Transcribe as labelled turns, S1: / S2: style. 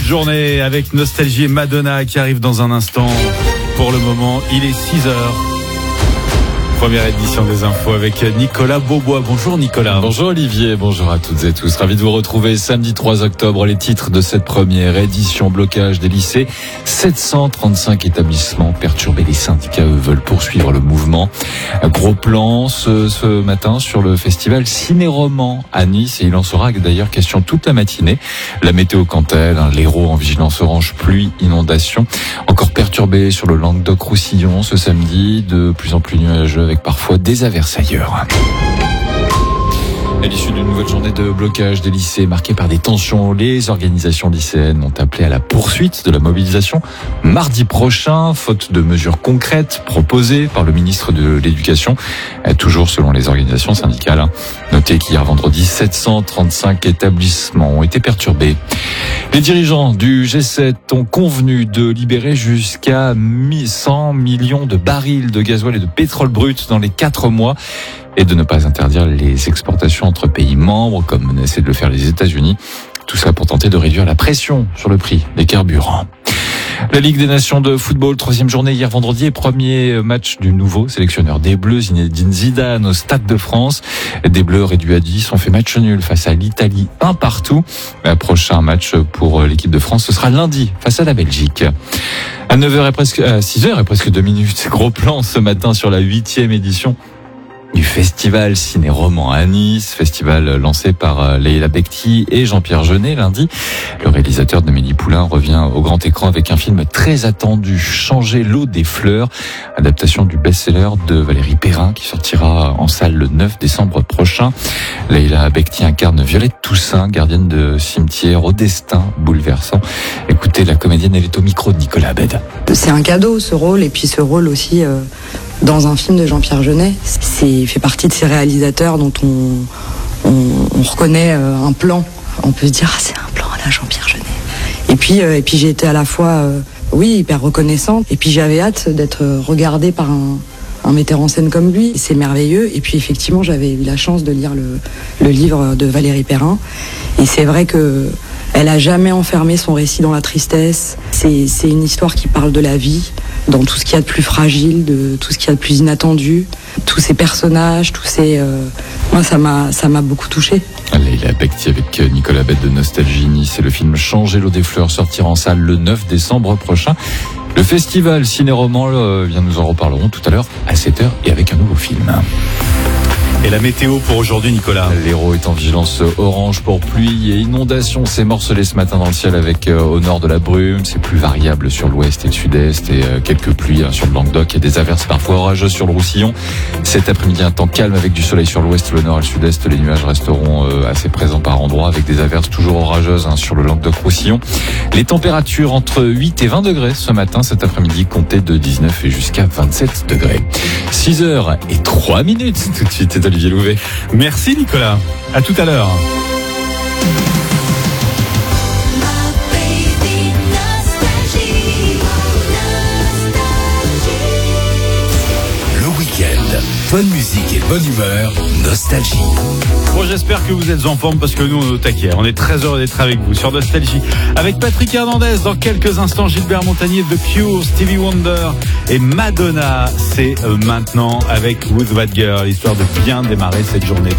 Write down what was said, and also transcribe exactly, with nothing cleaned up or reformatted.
S1: journée avec Nostalgie et Madonna qui arrive dans un instant. Pour le moment, il est six heures. Première édition des infos avec Nicolas Beaubois. Bonjour Nicolas.
S2: Bonjour Olivier, bonjour à toutes et tous. Ravi de vous retrouver samedi trois octobre. Les titres de cette première édition, blocage des lycées. sept cent trente-cinq établissements perturbés. Les syndicats, eux, veulent poursuivre le mouvement. Un gros plan ce, ce matin sur le festival Ciné-Roman à Nice. Et il en sera d'ailleurs question toute la matinée. La météo quant à elle, hein, l'Hérault en vigilance orange, pluie, inondation. Encore perturbé sur le Languedoc-Roussillon ce samedi. De plus en plus nuageux avec parfois des averses ailleurs. À l'issue d'une nouvelle journée de blocage des lycées marquée par des tensions, les organisations lycéennes ont appelé à la poursuite de la mobilisation mardi prochain, faute de mesures concrètes proposées par le ministre de l'Éducation, toujours selon les organisations syndicales. Notez qu'hier vendredi, sept cent trente-cinq établissements ont été perturbés. Les dirigeants du G sept ont convenu de libérer jusqu'à cent millions de barils de gasoil et de pétrole brut dans les quatre mois. Et de ne pas interdire les exportations entre pays membres, comme menaçaient de le faire les États-Unis. Tout ça pour tenter de réduire la pression sur le prix des carburants. La Ligue des Nations de football, troisième journée hier vendredi et premier match du nouveau sélectionneur des Bleus, Zinedine Zidane, au Stade de France. Des Bleus réduits à dix ont fait match nul face à l'Italie, un partout. Le prochain match pour l'équipe de France, ce sera lundi face à la Belgique. À neuf heures et presque, à six heures et presque deux minutes, gros plan ce matin sur la huitième édition du festival Ciné-Roman à Nice, festival lancé par Leïla Bekti et Jean-Pierre Jeunet lundi. Le réalisateur d'Amélie Poulain revient au grand écran avec un film très attendu, Changer l'eau des fleurs, adaptation du best-seller de Valérie Perrin qui sortira en salle le neuf décembre prochain. Leïla Bekti incarne Violette Toussaint, gardienne de cimetière au destin bouleversant. Écoutez, la comédienne, elle est au micro de Nicolas Abed.
S3: C'est un cadeau ce rôle, et puis ce rôle aussi euh, dans un film de Jean-Pierre Jeunet. C'est fait partie de ces réalisateurs dont on, on, on reconnaît euh, un plan. On peut se dire, ah, c'est un plan à la Jean-Pierre Jeunet. Et puis, euh, et puis j'ai été à la fois, euh, oui, hyper reconnaissante, et puis j'avais hâte d'être regardée par un, un metteur en scène comme lui. C'est merveilleux. Et puis effectivement, j'avais eu la chance de lire le, le livre de Valérie Perrin. Et c'est vrai que elle a jamais enfermé son récit dans la tristesse. C'est, c'est une histoire qui parle de la vie, dans tout ce qu'il y a de plus fragile, de tout ce qu'il y a de plus inattendu, tous ces personnages, tous ces, euh... moi ça m'a, ça m'a beaucoup touchée.
S2: Leïla Bekti avec Nicolas Abed de Nostalgie Nice, et le film Changer l'eau des fleurs sortira en salle le neuf décembre prochain. Le festival Ciné-Roman, euh, bien nous en reparlerons tout à l'heure à sept heures et avec un nouveau film.
S1: Et la météo pour aujourd'hui, Nicolas?
S2: L'Hérault est en vigilance orange pour pluie et inondation. C'est morcelé ce matin dans le ciel avec euh, au nord de la brume. C'est plus variable sur l'ouest et le sud-est, et euh, quelques pluies hein, sur le Languedoc et des averses parfois orageuses sur le Roussillon. Cet après-midi, un temps calme avec du soleil sur l'ouest, le nord et le sud-est. Les nuages resteront euh, assez présents par endroits avec des averses toujours orageuses hein, sur le Languedoc-Roussillon. Les températures entre huit et vingt degrés ce matin. Cet après-midi, comptez de dix-neuf et jusqu'à vingt-sept degrés. six heures et trois minutes tout de suite. C'est Olivier Louvet.
S1: Merci Nicolas. À tout à l'heure.
S4: Le week-end, bonne musique et bonne humeur, Nostalgie.
S1: Bon, j'espère que vous êtes en forme parce que nous on est au taquet. On est très heureux d'être avec vous sur Nostalgie. Avec Patrick Hernandez, dans quelques instants Gilbert Montagnier, The Cure, Stevie Wonder et Madonna. C'est maintenant avec With That Girl, histoire de bien démarrer cette journée.